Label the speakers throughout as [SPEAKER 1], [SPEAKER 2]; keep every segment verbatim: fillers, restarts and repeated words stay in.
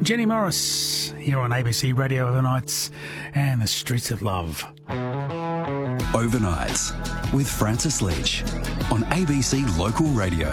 [SPEAKER 1] Jenny Morris here on A B C Radio Overnights and the Streets of Love.
[SPEAKER 2] Overnights with Francis Leach on A B C Local Radio.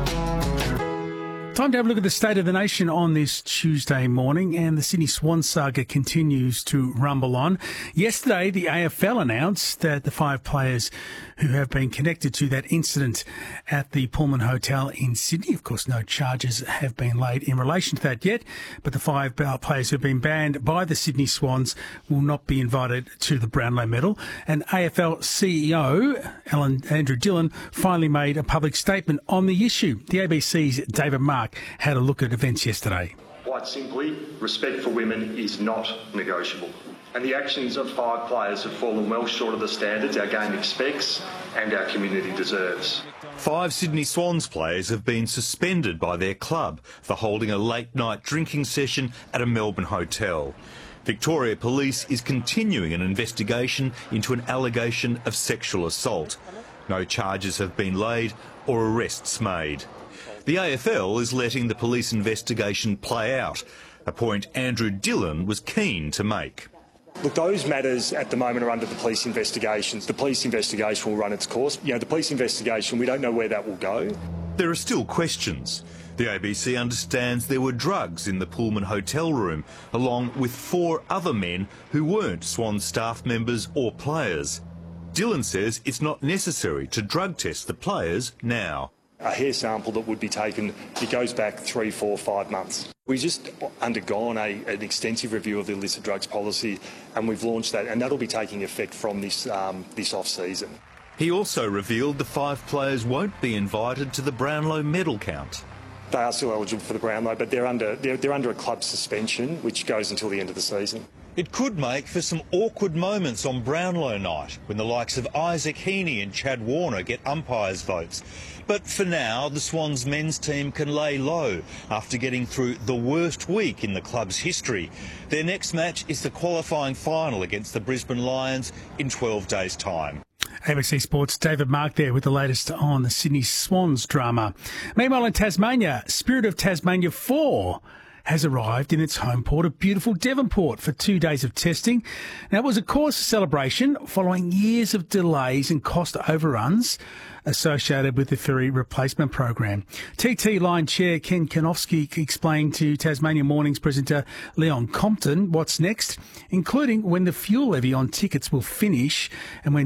[SPEAKER 1] Time to have a look at the state of the nation on this Tuesday morning, and the Sydney Swans saga continues to rumble on. Yesterday, the A F L announced that the five players who have been connected to that incident at the Pullman Hotel in Sydney, of course, no charges have been laid in relation to that yet, but the five players who have been banned by the Sydney Swans will not be invited to the Brownlow Medal. And A F L C E O Alan Andrew Dillon finally made a public statement on the issue. The A B C's David Mark had a look at events yesterday.
[SPEAKER 3] Quite simply, respect for women is not negotiable. And the actions of five players have fallen well short of the standards our game expects and our community deserves.
[SPEAKER 4] Five Sydney Swans players have been suspended by their club for holding a late-night drinking session at a Melbourne hotel. Victoria Police is continuing an investigation into an allegation of sexual assault. No charges have been laid or arrests made. The A F L is letting the police investigation play out, a point Andrew Dillon was keen to make.
[SPEAKER 3] Look, those matters at the moment are under the police investigations. The police investigation will run its course. You know, the police investigation, we don't know where that will go.
[SPEAKER 4] There are still questions. The A B C understands there were drugs in the Pullman hotel room, along with four other men who weren't Swan staff members or players. Dillon says it's not necessary to drug test the players now.
[SPEAKER 3] A hair sample that would be taken, it goes back three, four, five months. We've just undergone a, an extensive review of the illicit drugs policy, and we've launched that, and that'll be taking effect from this, um, this off-season.
[SPEAKER 4] He also revealed the five players won't be invited to the Brownlow medal count.
[SPEAKER 3] They are still eligible for the Brownlow, but they're under, they're, they're under a club suspension, which goes until the end of the season.
[SPEAKER 4] It could make for some awkward moments on Brownlow night when the likes of Isaac Heaney and Chad Warner get umpires' votes. But for now, the Swans men's team can lay low after getting through the worst week in the club's history. Their next match is the qualifying final against the Brisbane Lions in twelve days' time.
[SPEAKER 1] A B C Sports' David Mark there with the latest on the Sydney Swans drama. Meanwhile in Tasmania, Spirit of Tasmania four has arrived in its home port of beautiful Devonport for two days of testing. Now, it was a cause for celebration following years of delays and cost overruns associated with the ferry replacement program. T T Line Chair Ken Kanofsky explained to Tasmania Mornings presenter Leon Compton what's next, including when the fuel levy on tickets will finish and when